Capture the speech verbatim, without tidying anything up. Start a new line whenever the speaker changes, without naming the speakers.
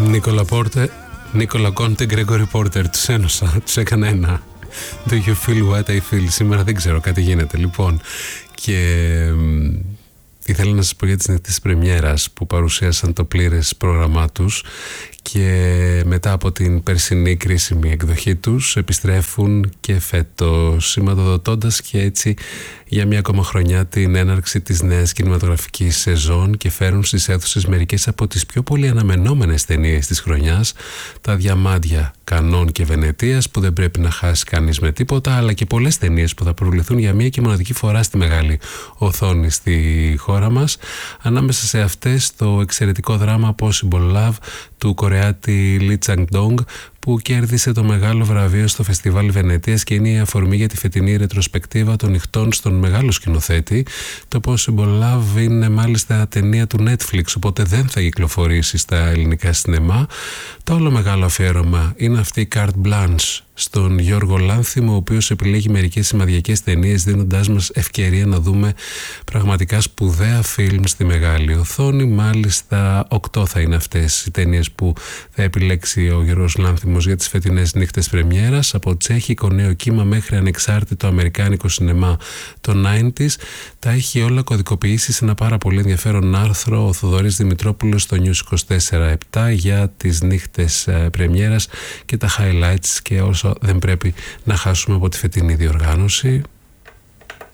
Νίκολα Πόρτερ, Νίκολα Κόντε, Γκρέγκορι Πόρτερ. Τους ένωσα, τους έκανα ένα. Do you feel what I feel? Σήμερα δεν ξέρω, κάτι γίνεται λοιπόν. Και ήθελα να σας πω για τις νύχτες της πρεμιέρας που παρουσίασαν το πλήρες πρόγραμμά τους και μετά από την περσινή κρίσιμη εκδοχή τους επιστρέφουν και φέτος, σηματοδοτώντας και έτσι για μια ακόμα χρονιά την έναρξη της νέας κινηματογραφικής σεζόν και φέρουν στις αίθουσες μερικές από τις πιο πολύ αναμενόμενες ταινίες της χρονιάς, τα διαμάντια Κανών και Βενετίας που δεν πρέπει να χάσει κανείς με τίποτα, αλλά και πολλές ταινίες που θα προβληθούν για μία και μοναδική φορά στη μεγάλη οθόνη στη χώρα μας. Ανάμεσα σε αυτές το εξαιρετικό δράμα Possible Love του Κορεάτη Λι Τσανγκ-ντόγκ που κέρδισε το μεγάλο βραβείο στο Φεστιβάλ Βενετίας και είναι η αφορμή για τη φετινή ρετροσπεκτίβα των νυχτών στον μεγάλο σκηνοθέτη. Το Possible Love είναι μάλιστα ταινία του Netflix, οπότε δεν θα κυκλοφορήσει στα ελληνικά σινεμά. Το άλλο μεγάλο αφιέρωμα είναι αυτή η Carte Blanche στον Γιώργο Λάνθιμο, ο οποίος επιλέγει μερικές σημαδιακές ταινίες, δίνοντάς μας ευκαιρία να δούμε πραγματικά σπουδαία φιλμ στη μεγάλη οθόνη. Μάλιστα οκτώ θα είναι αυτές οι ταινίες που θα επιλέξει ο Γιώργος Λάνθιμος για τις φετινές νύχτες πρεμιέρας, από τσέχικο νέο κύμα μέχρι ανεξάρτητο αμερικάνικο σινεμά των ενενήντα. Τα έχει όλα κωδικοποιήσει σε ένα πάρα πολύ ενδιαφέρον άρθρο ο Θοδωρής Δημητρόπουλος στο News είκοσι τέσσερα επτά για τις νύχτες πρεμιέρας και τα highlights και όσο δεν πρέπει να χάσουμε από τη φετινή διοργάνωση.